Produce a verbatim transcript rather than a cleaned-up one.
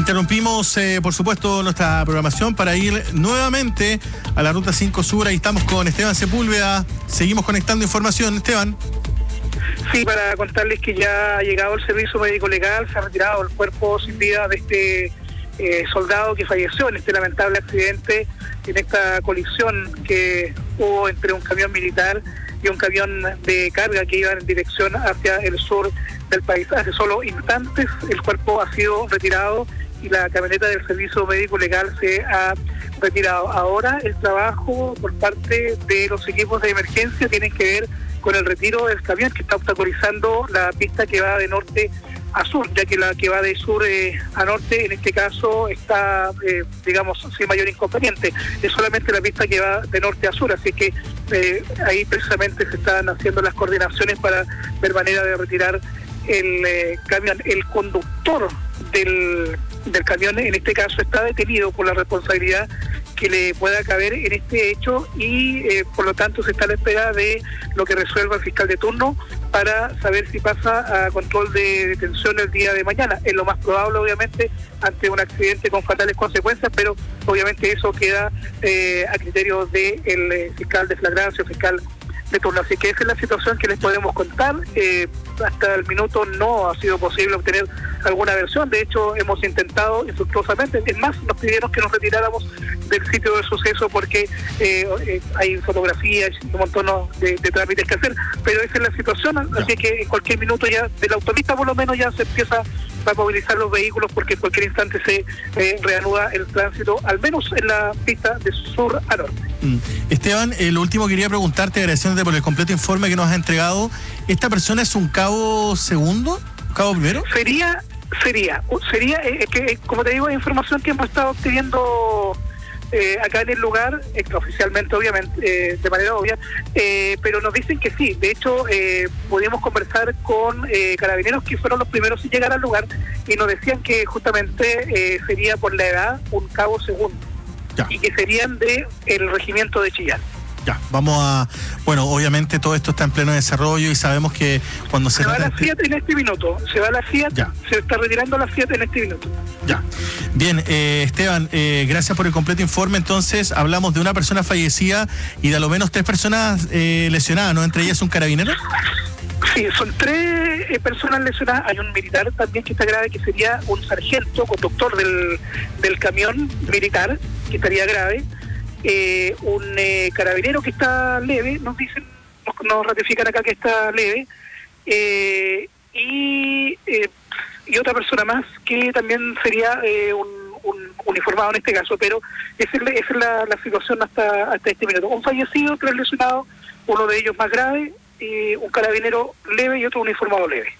Interrumpimos, eh, por supuesto, nuestra programación para ir nuevamente a la Ruta cinco Sur. Ahí estamos con Esteban Sepúlveda. Seguimos conectando información. Esteban. Sí, para contarles que ya ha llegado el servicio médico legal, se ha retirado el cuerpo sin vida de este eh, soldado que falleció en este lamentable accidente, en esta colisión que hubo entre un camión militar y un camión de carga que iba en dirección hacia el sur del país. Hace solo instantes el cuerpo ha sido retirado y la camioneta del servicio médico legal se ha retirado. Ahora el trabajo por parte de los equipos de emergencia tiene que ver con el retiro del camión que está obstaculizando la pista que va de norte a sur, ya que la que va de sur eh, a norte en este caso está, eh, digamos, sin mayor inconveniente. Es solamente la pista que va de norte a sur, así que eh, ahí precisamente se están haciendo las coordinaciones para ver manera de retirar el eh, camión. El conductor del, del camión en este caso está detenido por la responsabilidad que le pueda caber en este hecho y eh, por lo tanto se está a la espera de lo que resuelva el fiscal de turno para saber si pasa a control de detención el día de mañana. Es lo más probable, obviamente, ante un accidente con fatales consecuencias, pero obviamente eso queda eh, a criterio del de fiscal de flagrancia o fiscal de turno. Así que esa es la situación que les podemos contar. Eh, hasta el minuto no ha sido posible obtener alguna versión. De hecho, hemos intentado infructuosamente. Es más, nos pidieron que nos retiráramos del sitio del suceso porque eh, eh, hay fotografías y un montón de, de trámites que hacer. Pero esa es la situación. Así que en cualquier minuto ya de la autopista por lo menos ya se empieza a movilizar los vehículos porque en cualquier instante se eh, reanuda el tránsito, al menos en la pista de sur a norte. Mm. Esteban, eh, lo último quería preguntarte, agradeciéndote por el completo informe que nos has entregado. ¿Esta persona es un cabo segundo? ¿Cabo primero? Sería, sería, sería, eh, que como te digo, hay información que hemos estado obteniendo eh, acá en el lugar, extraoficialmente obviamente, eh, de manera obvia, eh, pero nos dicen que sí. De hecho, eh, pudimos conversar con eh, carabineros que fueron los primeros en llegar al lugar y nos decían que justamente eh, sería por la edad un cabo segundo. Ya. Y que serían de el regimiento de Chillán. Ya, vamos a... Bueno, obviamente todo esto está en pleno desarrollo y sabemos que cuando se... Se va a la Fiat en este minuto, se va a la Fiat, ya. Se está retirando la Fiat en este minuto. Ya. Bien, eh, Esteban, eh, gracias por el completo informe. Entonces, hablamos de una persona fallecida y de a lo menos tres personas eh, lesionadas, ¿no? Entre ellas un carabinero. Sí, son tres eh, personas lesionadas. Hay un militar también que está grave, que sería un sargento, conductor del, del camión militar, que estaría grave. Eh, un eh, carabinero que está leve, nos dicen, nos, nos ratifican acá que está leve, eh, y eh, y otra persona más que también sería eh, un, un uniformado en este caso, pero esa es, la, esa es la, la situación hasta hasta este minuto. Un fallecido, tres lesionados, uno de ellos más grave, y un carabinero leve y otro uniformado leve.